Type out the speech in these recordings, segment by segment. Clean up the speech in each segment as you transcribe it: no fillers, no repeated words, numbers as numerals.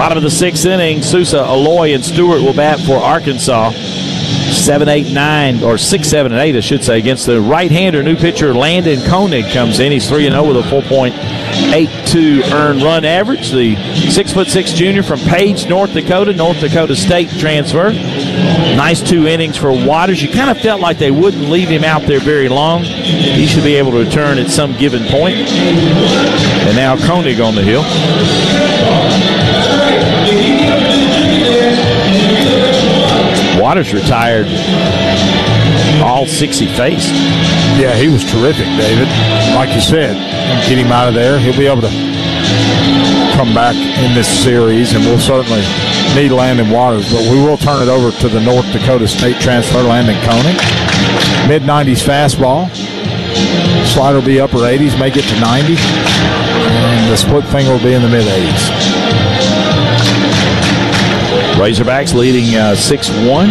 Bottom of the 6th inning, Sousa, Aloy, and Stewart will bat for Arkansas. 7, 8, 9, or 6, 7, and 8, I should say, against the right-hander. New pitcher Landon Koenig comes in. He's 3-0 with a 4.82 earned run average. The 6'6" junior from Page, North Dakota State transfer. Nice 2 innings for Waters. You kind of felt like they wouldn't leave him out there very long. He should be able to return at some given point. And now Koenig on the hill. Waters retired all 6 he faced. Yeah, he was terrific, David. Like you said, get him out of there. He'll be able to come back in this series, and we'll certainly need Landon Waters. But we will turn it over to the North Dakota State transfer, Landon Koenig. Mid-90s fastball. Slider will be upper 80s, may get to 90. And the split finger will be in the mid-80s. Razorbacks leading 6-1.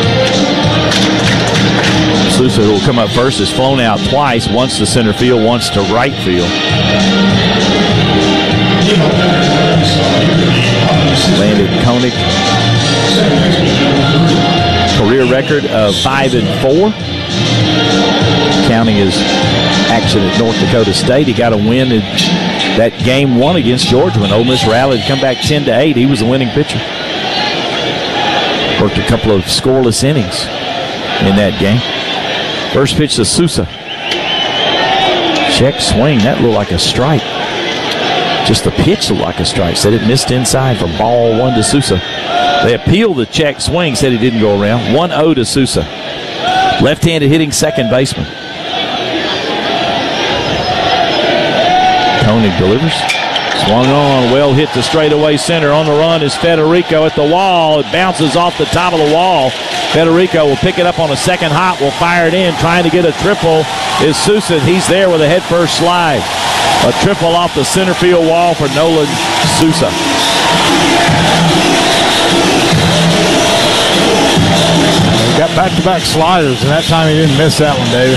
Sousa, who will come up first, has flown out twice, once to center field, once to right field. Landon Koenig, career record of 5-4. Counting his action at North Dakota State. He got a win in that game 1 against Georgia when Ole Miss rallied to come back 10-8. He was the winning pitcher. Worked a couple of scoreless innings in that game. First pitch to Sousa. Check swing. That looked like a strike. Just the pitch looked like a strike. Said it missed inside for ball 1 to Sousa. They appealed the check swing. Said he didn't go around. 1-0 to Sousa. Left-handed hitting second baseman. Koenig delivers. Swung on, well hit to straightaway center. On the run is Federico at the wall. It bounces off the top of the wall. Federico will pick it up on a second hop, will fire it in. Trying to get a triple is Sousa. He's there with a head-first slide. A triple off the center field wall for Nolan Sousa. He got back-to-back sliders, and that time he didn't miss that one, David.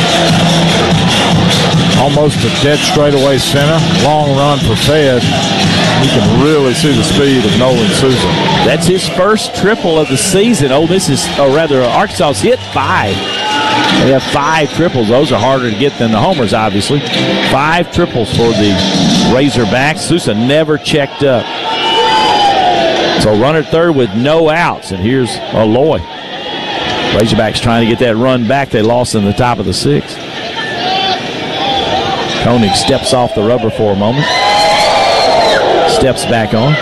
Almost a dead straightaway center. Long run for Fed. You can really see the speed of Nolan Sousa. That's his first triple of the season. Arkansas's hit 5. They have 5 triples. Those are harder to get than the homers, obviously. 5 triples for the Razorbacks. Sousa never checked up. So runner third with no outs. And here's Aloy. Razorbacks trying to get that run back. They lost in the top of the 6th. Koenig steps off the rubber for a moment. Steps back on.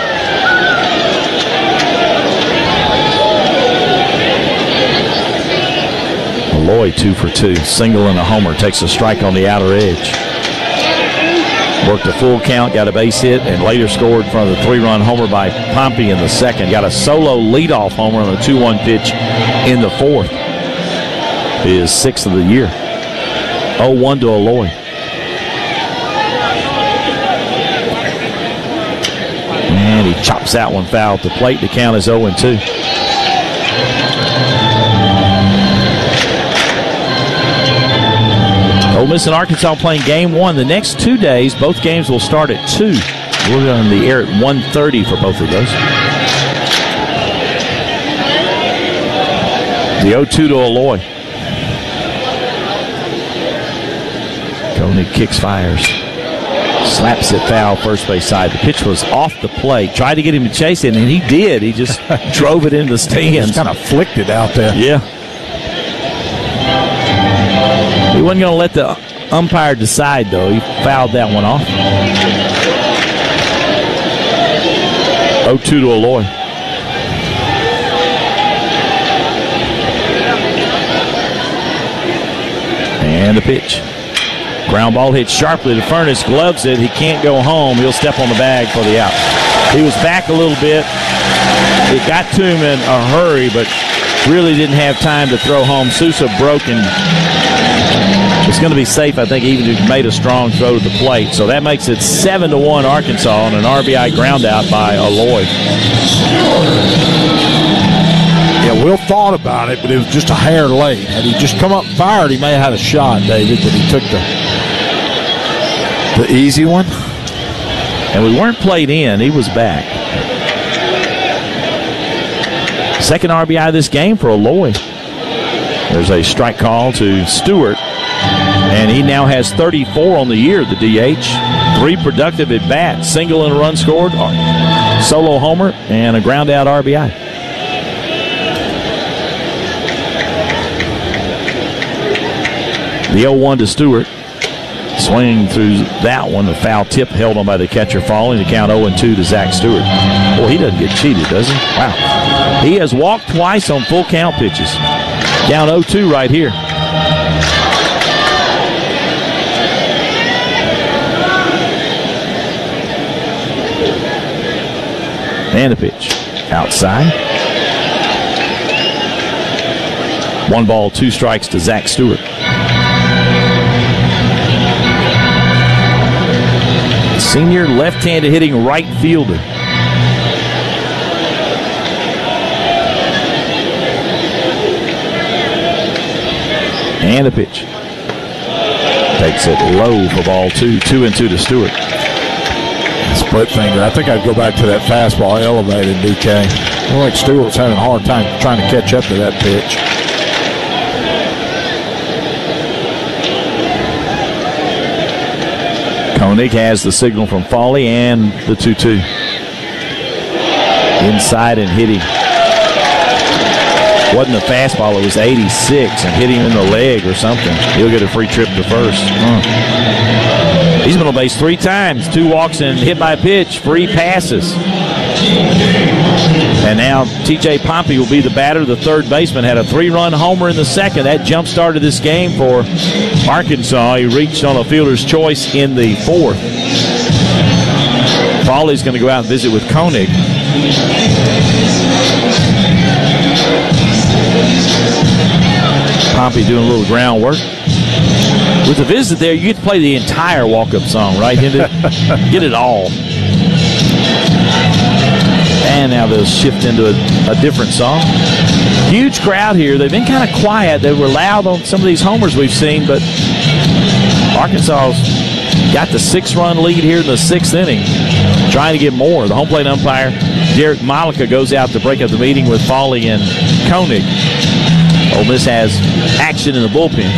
Aloy 2 for 2. Single and a homer. Takes a strike on the outer edge. Worked a full count, got a base hit, and later scored from the 3-run homer by Pompey in the 2nd. Got a solo leadoff homer on a 2-1 pitch in the 4th. His 6th of the year. 0-1 to Aloy. And he chops that one foul at the plate. The count is 0-2. Ole Miss and Arkansas playing game 1. The next 2 days, both games will start at 2. We're on the air at 1:30 for both of those. The 0-2 to Aloy. Koenig kicks, fires. Slaps it foul, first base side. The pitch was off the plate. Tried to get him to chase it, and he did. He just drove it into the stands. Just kind of flicked it out there. Yeah. He wasn't going to let the umpire decide, though. He fouled that one off. 0-2 to Aloy. And the pitch. Ground ball hit sharply to Furness. Gloves it. He can't go home. He'll step on the bag for the out. He was back a little bit. It got to him in a hurry, but really didn't have time to throw home. Sousa broke, and it's going to be safe, I think, even if he made a strong throw to the plate. So that makes it 7-1 Arkansas on an RBI ground out by Aloy. Yeah, Will thought about it, but it was just a hair late. Had he just come up and fired, he may have had a shot, David, but he took the easy one. And we weren't played in. He was back. Second RBI of this game for Aloy. There's a strike call to Stewart, and he now has 34 on the year, the DH. 3 productive at bats, single and a run scored, solo homer, and a ground out RBI. The 0-1 to Stewart. Swinging through that one, the foul tip held on by the catcher, falling to count 0-2 to Zach Stewart. Boy, he doesn't get cheated, does he? Wow. He has walked twice on full count pitches. Down 0-2 right here. And a pitch. Outside. 1 ball, 2 strikes to Zach Stewart. Senior left-handed hitting right fielder. And a pitch. Takes it low for ball 2. 2-2 to Stewart. Split finger. I think I'd go back to that fastball elevated, DK. I feel like Stewart's having a hard time trying to catch up to that pitch. Koenig has the signal from Foley and the 2-2. Inside and hitting. Wasn't a fastball, it was 86 and hit him in the leg or something. He'll get a free trip to first. He's been on base 3 times, 2 walks and hit by a pitch, free passes. And now TJ Pompey will be the batter. The third baseman had a 3-run homer in the second. That jump-started this game for Arkansas. He reached on a fielder's choice in the 4th. Foley's going to go out and visit with Koenig. Pompey doing a little groundwork. With the visit there, you get to play the entire walk-up song, right? Get it all. And now they'll shift into a different song. Huge crowd here. They've been kind of quiet. They were loud on some of these homers we've seen, but Arkansas's got the 6-run lead here in the 6th inning, trying to get more. The home plate umpire, Derek Malika, goes out to break up the meeting with Foley and Koenig. Ole Miss has action in the bullpen.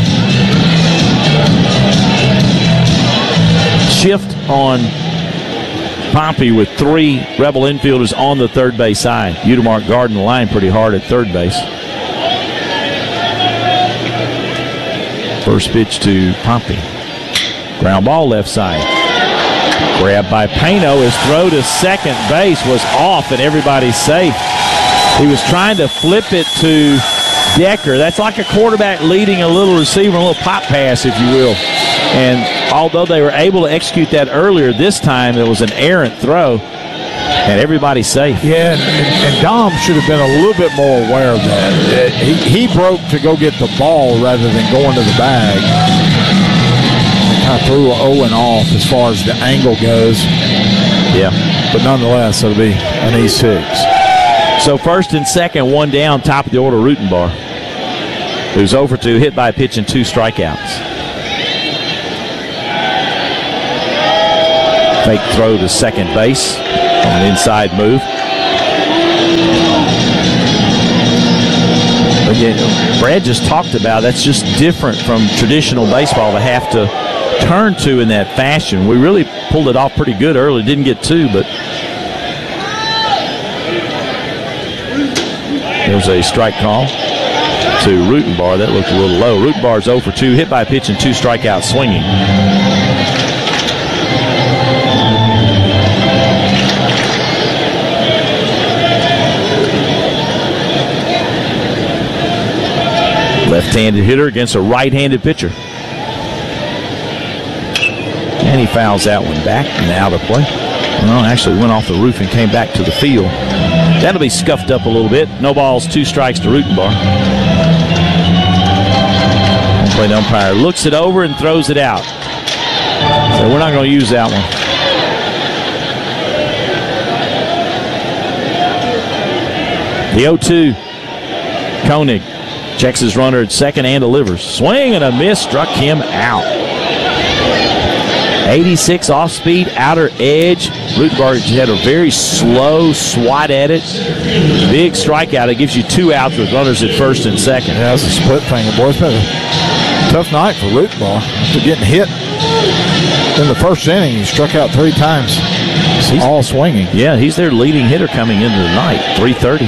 Shift on Pompey with 3 Rebel infielders on the third base side. Udemark guarding the line pretty hard at third base. First pitch to Pompey. Ground ball left side. Grabbed by Pano. His throw to second base was off and everybody's safe. He was trying to flip it to Decker. That's like a quarterback leading a little receiver, a little pop pass, if you will. And although they were able to execute that earlier, this time it was an errant throw, and everybody's safe. Yeah, and Dom should have been a little bit more aware of that. He broke to go get the ball rather than going to the bag. Kind of threw Owen off as far as the angle goes. Yeah. But nonetheless, it'll be an E6. So first and second, 1 down, top of the order, Rutenbar, who's 0 for 2, hit by a pitch and 2 strikeouts. Fake throw to second base on an inside move. Again, Brad just talked about that's just different from traditional baseball to have to turn to in that fashion. We really pulled it off pretty good early. Didn't get 2, but there's a strike call to Rutenbar. That looked a little low. Rutenbar's 0 for 2, hit by a pitch and 2 strikeouts swinging. Left-handed hitter against a right-handed pitcher. And he fouls that one back and out of play. Well, actually went off the roof and came back to the field. That'll be scuffed up a little bit. No balls, 2 strikes to Rutenbar. Plate umpire looks it over and throws it out. So we're not going to use that one. The 0-2, Koenig checks his runner at second and delivers. Swing and a miss, struck him out. 86 off-speed, outer edge. Rutenberg had a very slow swat at it. Big strikeout. It gives you 2 outs with runners at first and second. Yeah, that's a split thing. Boy, it's been a tough night for Rutenberg. After getting hit in the first inning, he struck out 3 times. He's all swinging. Yeah, he's their leading hitter coming into the night. .330.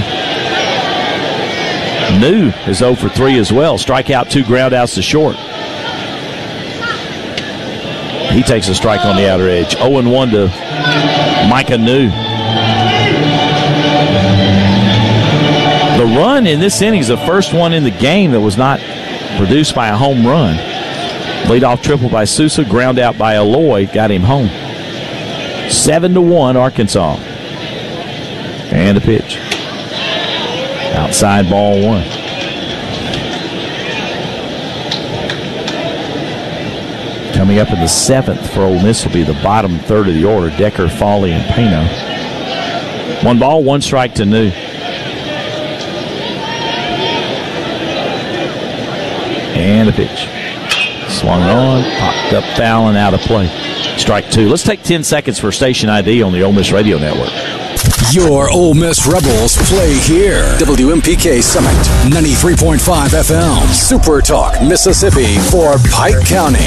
New is 0 for 3 as well. Strikeout, 2 ground outs to short. He takes a strike on the outer edge. 0-1 to Micah New. The run in this inning is the first one in the game that was not produced by a home run. Leadoff triple by Sousa, ground out by Aloy, got him home. 7-1 Arkansas. And a pitch. Outside ball 1. Coming up in the 7th for Ole Miss will be the bottom third of the order. Decker, Foley, and Payno. 1 ball, 1 strike to New. And a pitch. Swung on, popped up, foul, and out of play. Strike 2. Let's take 10 seconds for station ID on the Ole Miss Radio Network. Your Ole Miss Rebels play here. WMPK Summit, 93.5 FM. Super Talk, Mississippi for Pike County.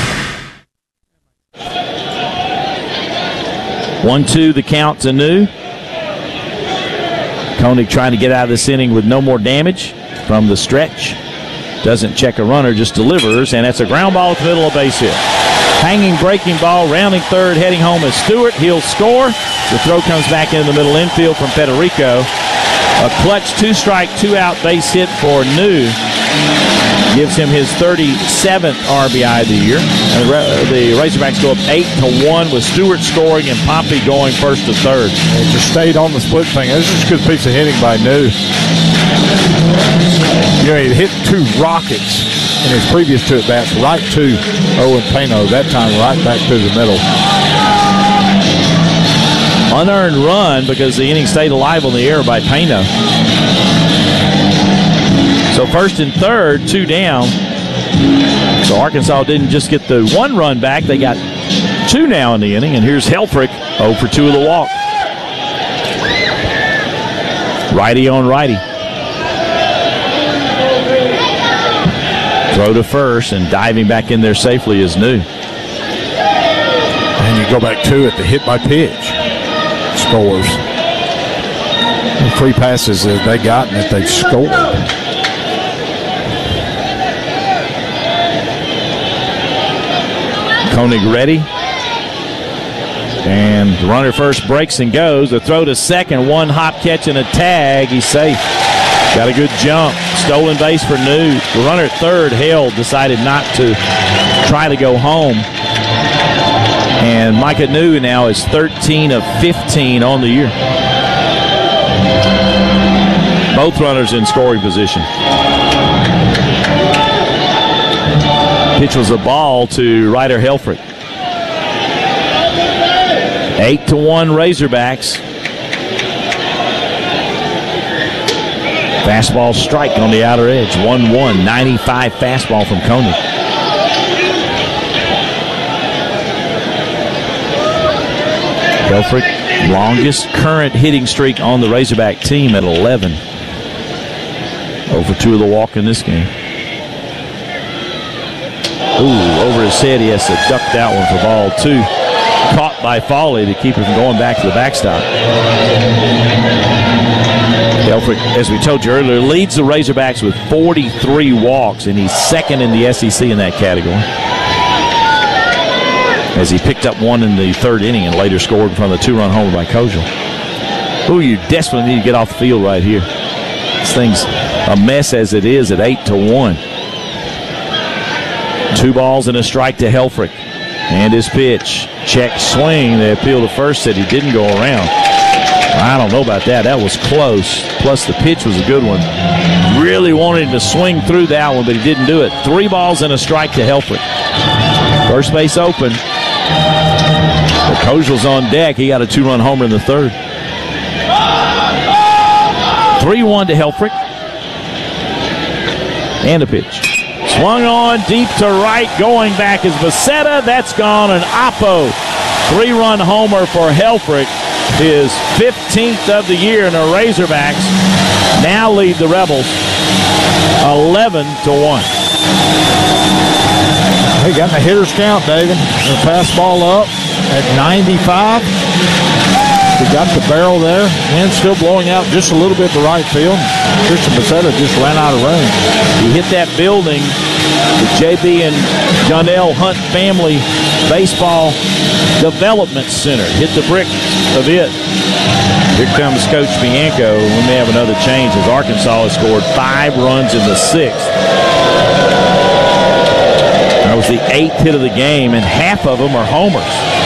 1-2 the count to New. Koenig trying to get out of this inning with no more damage from the stretch. Doesn't check a runner, just delivers, and that's a ground ball at the middle of base hit. Hanging, breaking ball, rounding third, heading home is Stewart. He'll score. The throw comes back into the middle infield from Federico. A clutch 2-strike, 2-out base hit for New. Gives him his 37th RBI of the year. And the Razorbacks go up 8-1 with Stewart scoring and Pompey going first to third. It just stayed on the split thing. This is a good piece of hitting by New. You know, he hit 2 rockets in his previous 2 at-bats, right to Owen Payno. That time, right back to the middle. Unearned run because the inning stayed alive on the air by Payno. So first and third, 2 down. So Arkansas didn't just get the 1 run back. They got 2 now in the inning. And here's Helfrich, 0 for 2 of the walk. Righty on righty. Throw to first, and diving back in there safely is New. And you go back 2 at the hit by pitch. Scores. The 3 passes that they got and that they've scored. Koenig ready. And the runner first breaks and goes. The throw to second, 1 hop catch and a tag. He's safe. Got a good jump. Stolen base for New. The runner at third held, decided not to try to go home. And Micah New now is 13 of 15 on the year. Both runners in scoring position. Pitch was a ball to Ryder Helfrich. 8-1 Razorbacks. Fastball strike on the outer edge. 1-1. 95 fastball from Koenig. Helfrich, longest current hitting streak on the Razorback team at 11. 0 for 2 of the walk in this game. Ooh, over his head. He has to duck that one for ball 2. Caught by Foley to keep him from going back to the backstop. Helfrich, as we told you earlier, leads the Razorbacks with 43 walks, and he's second in the SEC in that category. As he picked up 1 in the 3rd inning and later scored from the 2-run homer by Kojal. Ooh, you desperately need to get off the field right here. This thing's a mess as it is at 8-1. 2 balls and a strike to Helfrich. And his pitch. Check swing. The appeal to first said he didn't go around. I don't know about that. That was close. Plus, the pitch was a good one. Really wanted him to swing through that one, but he didn't do it. 3 balls and a strike to Helfrich. First base open. The Kojal's on deck. He got a 2-run homer in the 3rd. 3-1 to Helfrich. And a pitch. Swung on deep to right. Going back is Becerra. That's gone. And Oppo 3-run homer for Helfrich, his 15th of the year, and the Razorbacks now lead the Rebels 11-1. They got the hitter's count, David. The fastball up at 95. We got the barrel there. Wind still blowing out just a little bit to right field. Christian Becerra just ran out of range. He hit that building, the JB and Jonell Hunt Family Baseball Development Center. Hit the brick of it. Here comes Coach Bianco. We may have another change as Arkansas has scored 5 runs in the 6th. That was the 8th hit of the game, and half of them are homers.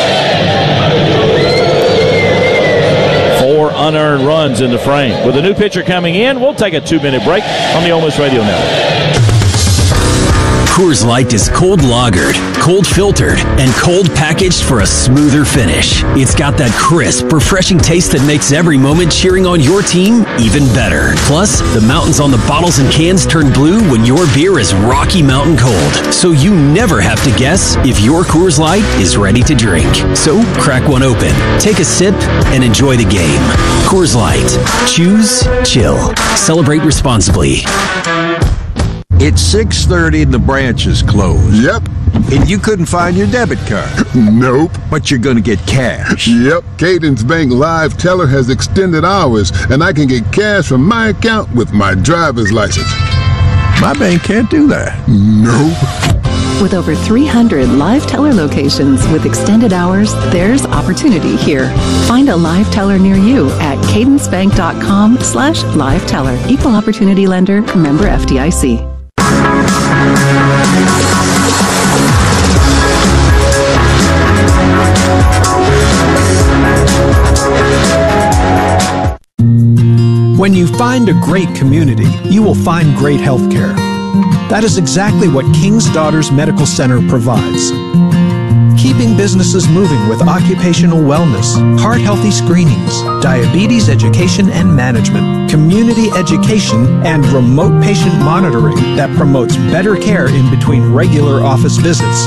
4 unearned runs in the frame. With a new pitcher coming in, we'll take a 2-minute break on the Ole Miss Radio Network. Coors Light is cold lagered, cold filtered, and cold packaged for a smoother finish. It's got that crisp, refreshing taste that makes every moment cheering on your team even better. Plus, the mountains on the bottles and cans turn blue when your beer is Rocky Mountain cold. So you never have to guess if your Coors Light is ready to drink. So crack one open, take a sip, and enjoy the game. Coors Light. Choose chill. Celebrate responsibly. It's 6:30 and the branch is closed. Yep. And you couldn't find your debit card. Nope. But you're going to get cash. Yep. Cadence Bank Live Teller has extended hours, and I can get cash from my account with my driver's license. My bank can't do that. Nope. With over 300 Live Teller locations with extended hours, there's opportunity here. Find a Live Teller near you at cadencebank.com/liveteller. Equal opportunity lender, member FDIC. When you find a great community, you will find great health care. That is exactly what King's Daughters Medical Center provides. Keeping businesses moving with occupational wellness, heart-healthy screenings, diabetes education and management, community education, and remote patient monitoring that promotes better care in between regular office visits.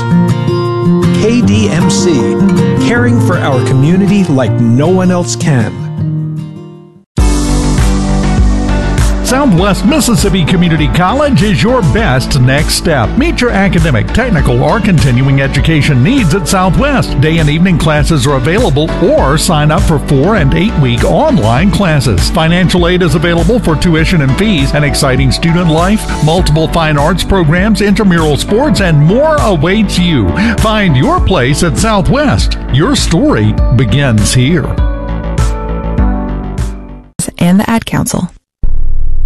KDMC, caring for our community like no one else can. Southwest Mississippi Community College is your best next step. Meet your academic, technical, or continuing education needs at Southwest. Day and evening classes are available, or sign up for 4- and 8-week online classes. Financial aid is available for tuition and fees, an exciting student life, multiple fine arts programs, intramural sports, and more awaits you. Find your place at Southwest. Your story begins here. And the Ad Council.